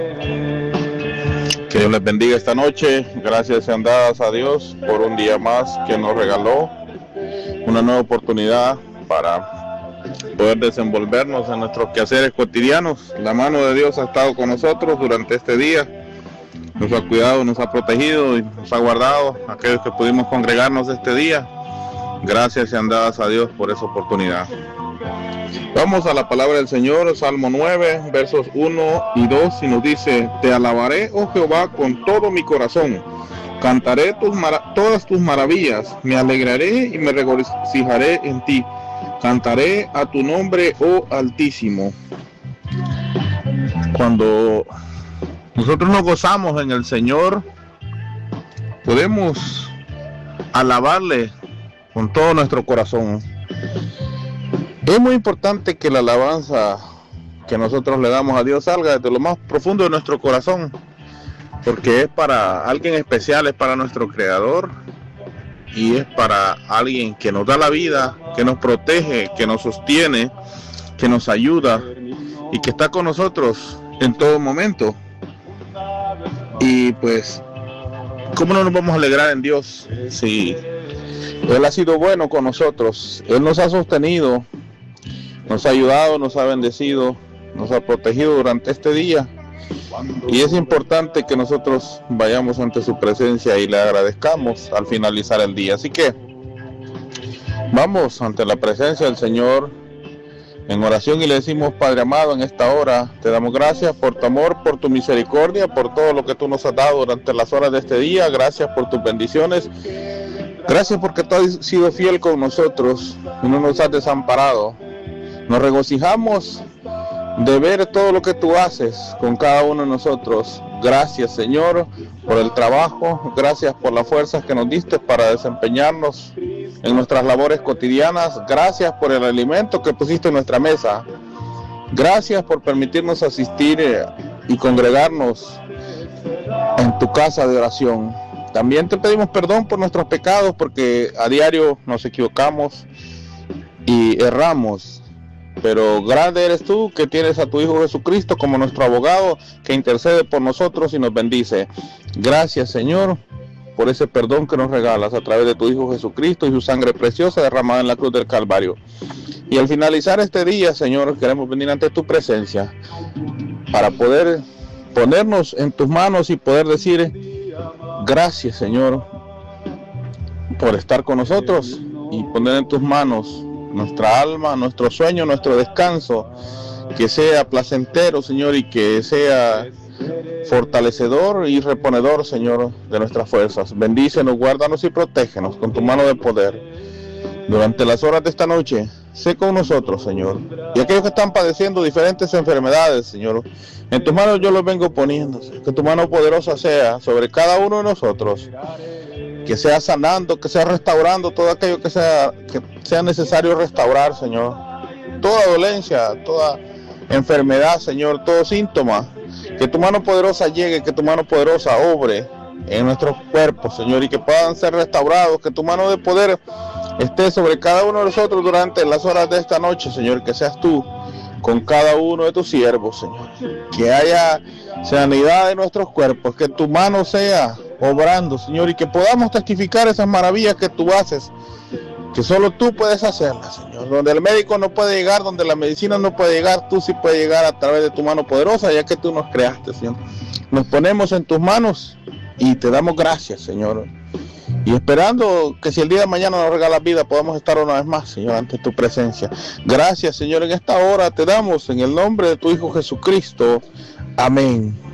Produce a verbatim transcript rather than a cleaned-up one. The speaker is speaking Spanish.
Que Dios les bendiga esta noche. Gracias sean dadas a Dios por un día más que nos regaló, una nueva oportunidad para poder desenvolvernos en nuestros quehaceres cotidianos. La mano de Dios ha estado con nosotros durante este día, nos ha cuidado, nos ha protegido y nos ha guardado. Aquellos que pudimos congregarnos este día, gracias sean dadas a Dios por esa oportunidad. Vamos a la palabra del Señor, Salmo nueve, versos uno y dos, y nos dice: Te alabaré, oh Jehová, con todo mi corazón, cantaré tus todas tus maravillas, me alegraré y me regocijaré en ti, cantaré a tu nombre, oh Altísimo. Cuando nosotros nos gozamos en el Señor, podemos alabarle con todo nuestro corazón. Es muy importante que la alabanza que nosotros le damos a Dios salga desde lo más profundo de nuestro corazón, porque es para alguien especial, es para nuestro Creador y es para alguien que nos da la vida, que nos protege, que nos sostiene, que nos ayuda y que está con nosotros en todo momento. Y pues, ¿cómo no nos vamos a alegrar en Dios si Él ha sido bueno con nosotros? Él nos ha sostenido, nos ha ayudado, nos ha bendecido, nos ha protegido durante este día. Y es importante que nosotros vayamos ante su presencia y le agradezcamos al finalizar el día. Así que vamos ante la presencia del Señor en oración y le decimos: Padre amado, en esta hora te damos gracias por tu amor, por tu misericordia, por todo lo que tú nos has dado durante las horas de este día. Gracias por tus bendiciones. Gracias porque tú has sido fiel con nosotros y no nos has desamparado. Nos regocijamos de ver todo lo que tú haces con cada uno de nosotros. Gracias, Señor, por el trabajo. Gracias por las fuerzas que nos diste para desempeñarnos en nuestras labores cotidianas. Gracias por el alimento que pusiste en nuestra mesa. Gracias por permitirnos asistir y congregarnos en tu casa de oración. También te pedimos perdón por nuestros pecados, porque a diario nos equivocamos y erramos. Pero grande eres tú, que tienes a tu Hijo Jesucristo como nuestro abogado, que intercede por nosotros y nos bendice. Gracias, Señor, por ese perdón que nos regalas a través de tu Hijo Jesucristo y su sangre preciosa derramada en la cruz del Calvario. Y al finalizar este día, Señor, queremos venir ante tu presencia para poder ponernos en tus manos y poder decir: gracias, Señor, por estar con nosotros, y poner en tus manos nuestra alma, nuestro sueño, nuestro descanso, que sea placentero, Señor, y que sea fortalecedor y reponedor, Señor, de nuestras fuerzas. Bendícenos, guárdanos y protégenos con tu mano de poder. Durante las horas de esta noche, sé con nosotros, Señor. Y aquellos que están padeciendo diferentes enfermedades, Señor, en tus manos yo los vengo poniendo. Que tu mano poderosa sea sobre cada uno de nosotros. Que sea sanando, que sea restaurando todo aquello que sea, que sea necesario restaurar, Señor. Toda dolencia, toda enfermedad, Señor, todo síntoma. Que tu mano poderosa llegue, que tu mano poderosa obre en nuestros cuerpos, Señor, y que puedan ser restaurados. Que tu mano de poder esté sobre cada uno de nosotros durante las horas de esta noche, Señor. Que seas tú con cada uno de tus siervos, Señor. Que haya sanidad de nuestros cuerpos, que tu mano sea obrando, Señor, y que podamos testificar esas maravillas que tú haces, que solo tú puedes hacerlas, Señor. Donde el médico no puede llegar, donde la medicina no puede llegar, tú sí puedes llegar a través de tu mano poderosa, ya que tú nos creaste, Señor. Nos ponemos en tus manos y te damos gracias, Señor. Y esperando que si el día de mañana nos regalas vida, podamos estar una vez más, Señor, ante tu presencia. Gracias, Señor, en esta hora te damos en el nombre de tu Hijo Jesucristo. Amén.